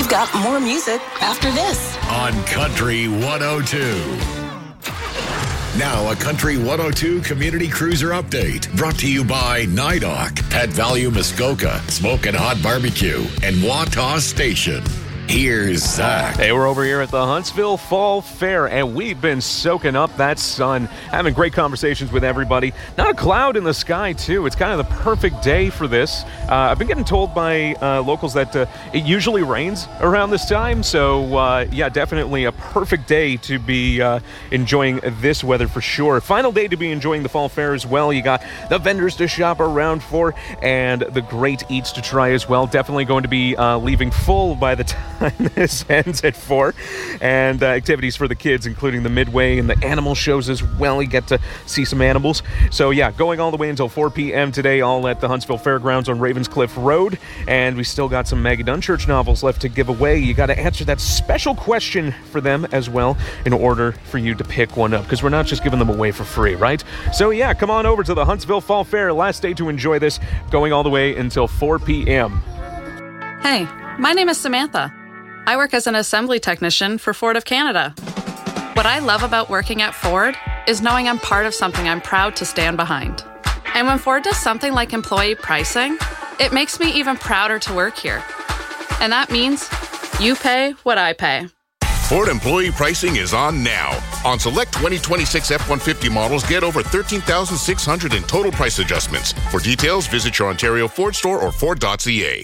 We've got more music after this on Country 102. Now, a Country 102 Community Cruiser update brought to you by NIDOC, Pet Value Muskoka, Smokin' Hot Barbecue, and Wataw Station. Here's Zach. Hey, we're over here at the Huntsville Fall Fair, and we've been soaking up that sun, having great conversations with everybody. Not a cloud in the sky, too. It's kind of the perfect day for this. I've been getting told by locals that it usually rains around this time, so yeah, definitely a perfect day to be enjoying this weather for sure. Final day to be enjoying the Fall Fair as well. You got the vendors to shop around for, and the great eats to try as well. Definitely going to be leaving full by the time this ends at 4, and activities for the kids, including the midway and the animal shows as well. You get to see some animals. So yeah, going all the way until 4 p.m. today, all at the Huntsville Fairgrounds on Ravenscliff Road. And we still got some Maggie Dunchurch novels left to give away. You got to answer that special question for them as well in order for you to pick one up, because we're not just giving them away for free, right? So yeah, come on over to the Huntsville Fall Fair. Last day to enjoy this, going all the way until 4 p.m. Hey, my name is Samantha. I work as an assembly technician for Ford of Canada. What I love about working at Ford is knowing I'm part of something I'm proud to stand behind. And when Ford does something like employee pricing, it makes me even prouder to work here. And that means you pay what I pay. Ford employee pricing is on now. On select 2026 F-150 models, get over $13,600 in total price adjustments. For details, visit your Ontario Ford store or Ford.ca.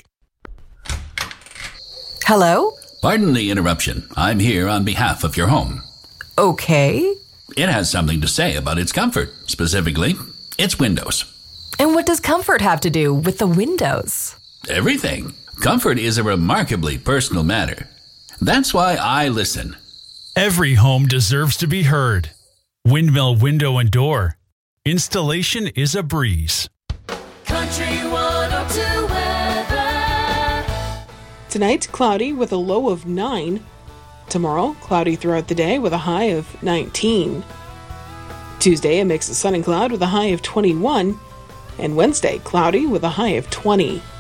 Hello? Pardon the interruption. I'm here on behalf of your home. Okay. It has something to say about its comfort, specifically its windows. And what does comfort have to do with the windows? Everything. Comfort is a remarkably personal matter. That's why I listen. Every home deserves to be heard. Windmill Window and Door. Installation is a breeze. Country 102 weather. Tonight, cloudy with a low of 9. Tomorrow, cloudy throughout the day with a high of 19. Tuesday, a mix of sun and cloud with a high of 21. And Wednesday, cloudy with a high of 20.